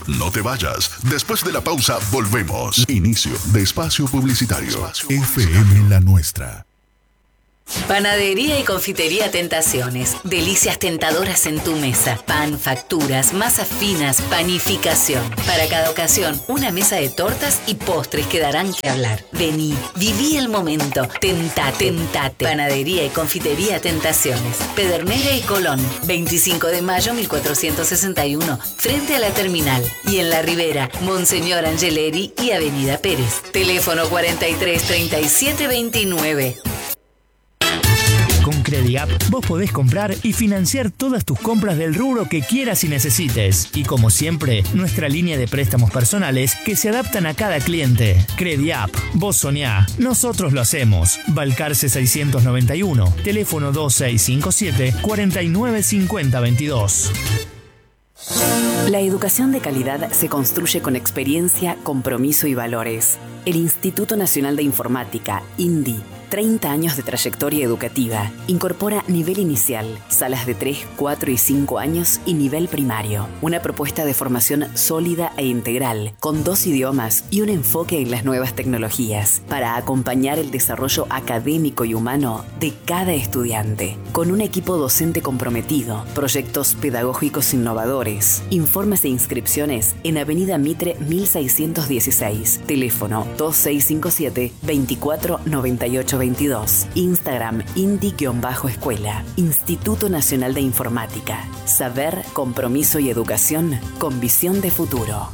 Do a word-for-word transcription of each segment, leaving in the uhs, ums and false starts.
No te vayas. Después de la pausa, volvemos. Inicio de espacio publicitario. F M La Nuestra. Panadería y confitería Tentaciones. Delicias tentadoras en tu mesa. Pan, facturas, masas finas, panificación. Para cada ocasión, una mesa de tortas y postres que darán que hablar. Vení, viví el momento. Tentate, tentate. Panadería y confitería Tentaciones. Pedernera y Colón. veinticinco de mayo mil cuatrocientos sesenta y uno. Frente a la terminal. Y en la Ribera, Monseñor Angeleri y Avenida Pérez. Teléfono cuarenta y tres treinta y siete veintinueve. Con CrediApp vos podés comprar y financiar todas tus compras del rubro que quieras y necesites. Y como siempre, nuestra línea de préstamos personales que se adaptan a cada cliente. CrediApp, vos soñá, nosotros lo hacemos. Balcarce seiscientos noventa y uno, teléfono dos seis cinco siete, cuatro nueve cinco cero dos dos. La educación de calidad se construye con experiencia, compromiso y valores. El Instituto Nacional de Informática, INDI, treinta años de trayectoria educativa. Incorpora nivel inicial, salas de tres, cuatro y cinco años y nivel primario. Una propuesta de formación sólida e integral, con dos idiomas y un enfoque en las nuevas tecnologías, para acompañar el desarrollo académico y humano de cada estudiante. Con un equipo docente comprometido, proyectos pedagógicos innovadores. Informes e inscripciones en Avenida Mitre mil seiscientos dieciséis. Teléfono dos seis cinco siete, veinticuatro noventa y ocho veintidós. Instagram Indi-Escuela. Instituto Nacional de Informática. Saber, compromiso y educación con visión de futuro.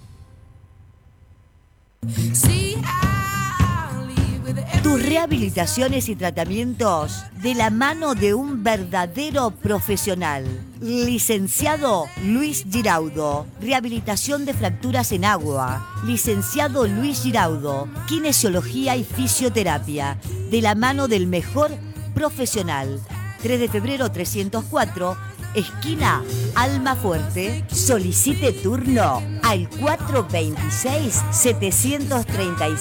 Tus rehabilitaciones y tratamientos de la mano de un verdadero profesional. Licenciado Luis Giraudo. Rehabilitación de fracturas en agua. Licenciado Luis Giraudo. Kinesiología y fisioterapia. De la mano del mejor profesional. tres de febrero trescientos cuatro, esquina Almafuerte. Solicite turno al cuatro dos seis, siete tres